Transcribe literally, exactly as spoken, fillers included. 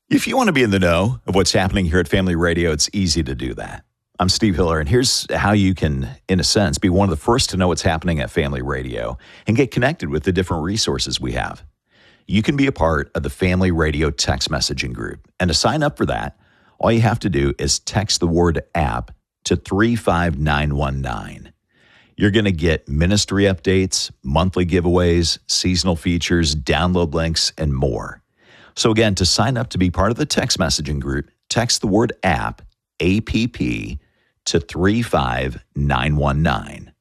If you want to be in the know of what's happening here at Family Radio, it's easy to do that. I'm Steve Hiller, and here's how you can, in a sense, be one of the first to know what's happening at Family Radio and get connected with the different resources we have. You can be a part of the Family Radio text messaging group. And to sign up for that, all you have to do is text the word app to three five nine one nine. You're going to get ministry updates, monthly giveaways, seasonal features, download links, and more. So again, to sign up to be part of the text messaging group, text the word app, A P P, to three five nine one nine.